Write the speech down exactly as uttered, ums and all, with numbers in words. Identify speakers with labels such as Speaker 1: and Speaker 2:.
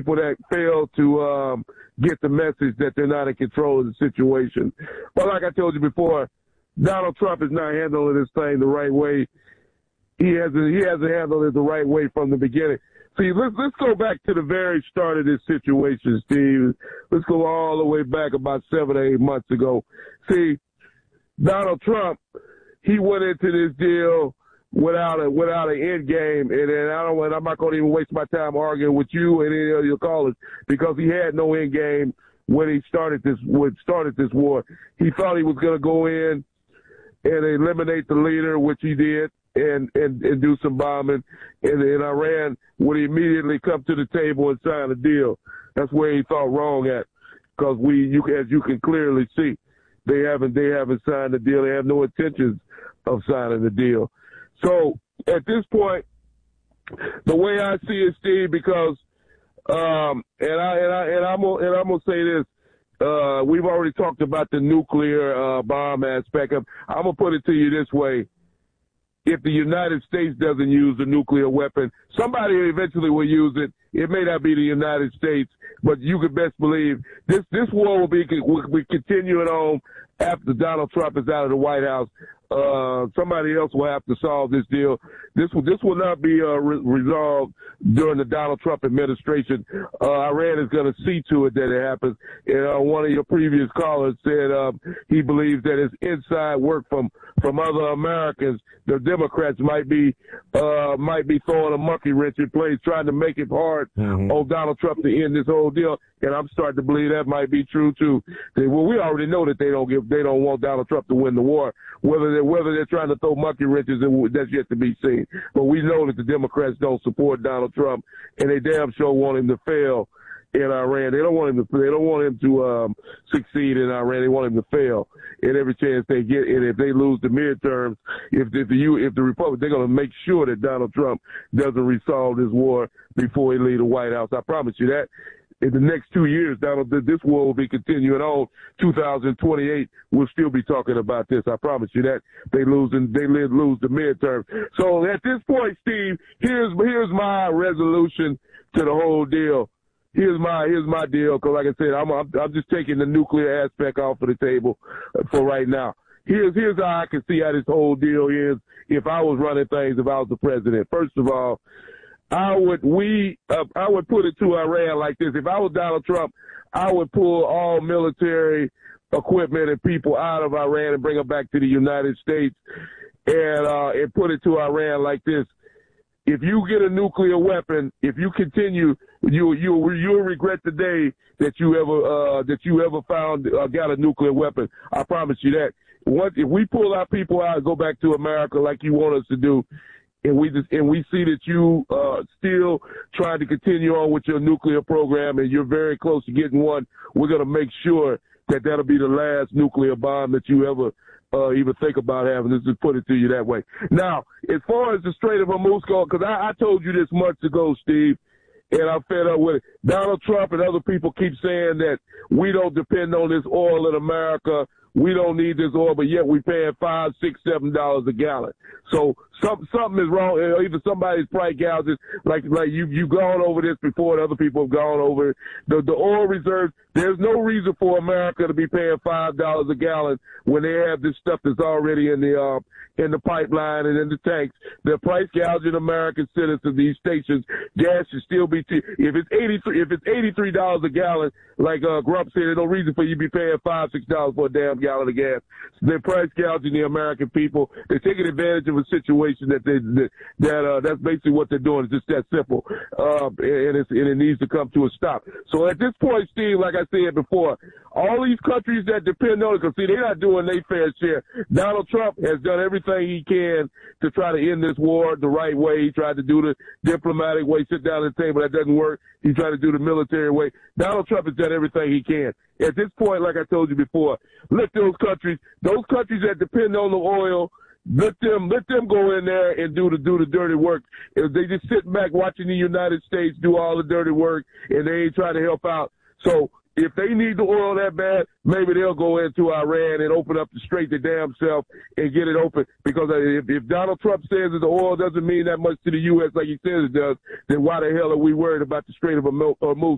Speaker 1: people that fail to um, get the message that they're not in control of the situation. But like I told you before, Donald Trump is not handling this thing the right way. He hasn't, he hasn't handled it the right way from the beginning. See, let's, let's go back to the very start of this situation, Steve. Let's go all the way back about seven or eight months ago. See, Donald Trump, he went into this deal without a without an end game, and, and I don't. And I'm not going to even waste my time arguing with you and any of your callers because he had no end game when he started this when started this war. He thought he was going to go in and eliminate the leader, which he did, and and, and do some bombing, and, and Iran would immediately come to the table and sign a deal. That's where he thought wrong at, because we, you as you can clearly see, they haven't they haven't signed the deal. They have no intentions of signing the deal. So at this point, the way I see it, Steve, because um, and I and I and I'm gonna, and I'm gonna say this. Uh, we've already talked about the nuclear uh, bomb aspect of. I'm gonna put it to you this way: if the United States doesn't use a nuclear weapon, somebody eventually will use it. It may not be the United States, but you can best believe this this war will be will be continuing on after Donald Trump is out of the White House. Uh, somebody else will have to solve this deal. This will, this will not be, uh, re- resolved during the Donald Trump administration. Uh, Iran is going to see to it that it happens. And, uh, one of your previous callers said, um, he believes that it's inside work from, from other Americans. The Democrats might be, uh, might be throwing a monkey wrench in place, trying to make it hard mm-hmm. on Donald Trump to end this whole deal. And I'm starting to believe that might be true too. They, well, we already know that they don't give, they don't want Donald Trump to win the war. Whether they whether they're trying to throw monkey wrenches, that's yet to be seen. But we know that the Democrats don't support Donald Trump, and they damn sure want him to fail in Iran. They don't want him to. They don't want him to um, succeed in Iran. They want him to fail in every chance they get. And if they lose the midterms, if, if the if the Republic, they're going to make sure that Donald Trump doesn't resolve this war before he leaves the White House. I promise you that. In the next two years, Donald, this war will be continuing on. two thousand twenty-eight, we'll still be talking about this. I promise you that. They lose and they lose the midterm. So at this point, Steve, here's here's my resolution to the whole deal. Here's my here's my deal. Because like I said, I'm, I'm I'm just taking the nuclear aspect off of the table for right now. Here's here's how I can see how this whole deal is if I was running things, if I was the president. First of all, I would we uh, I would put it to Iran like this. If I was Donald Trump, I would pull all military equipment and people out of Iran and bring them back to the United States, and uh, and put it to Iran like this. If you get a nuclear weapon, if you continue, you you you'll regret the day that you ever uh, that you ever found uh, got a nuclear weapon. I promise you that. Once if we pull our people out and go back to America like you want us to do. And we just, and we see that you uh, still trying to continue on with your nuclear program, and you're very close to getting one. We're going to make sure that that'll be the last nuclear bomb that you ever uh, even think about having. Let's just put it to you that way. Now, as far as the Strait of Hormuz goes, because I, I told you this months ago, Steve, and I'm fed up with it. Donald Trump and other people keep saying that we don't depend on this oil in America. We don't need this oil, but yet we paying five, six, seven dollars a gallon. So some, something is wrong. Either somebody's price gouging, like like you you've gone over this before, and other people have gone over it. The the oil reserves. There's no reason for America to be paying five dollars a gallon when they have this stuff that's already in the uh, in the pipeline and in the tanks. They're price gouging American citizens. These stations, gas should still be cheap. If it's eighty-three, if it's eighty-three dollars a gallon, like uh, Grump said, there's no reason for you to be paying five, six dollars for a damn gallon of gas. They're price gouging the American people. They're taking advantage of a situation that they that, that uh, that's basically what they're doing. It's just that simple, uh, and, it's, and it needs to come to a stop. So at this point, Steve, like I said before, all these countries that depend on it, because see, they're not doing their fair share. Donald Trump has done everything he can to try to end this war the right way. He tried to do the diplomatic way, sit down at the table. That doesn't work. He tried to do the military way. Donald Trump has done everything he can. At this point, like I told you before, let those countries, those countries that depend on the oil, let them let them go in there and do the do the dirty work. If they just sit back watching the United States do all the dirty work and they ain't trying to help out. So if they need the oil that bad, maybe they'll go into Iran and open up the strait their damn self and get it open. Because if, if Donald Trump says that the oil doesn't mean that much to the U S like he says it does, then why the hell are we worried about the Strait of Hormuz?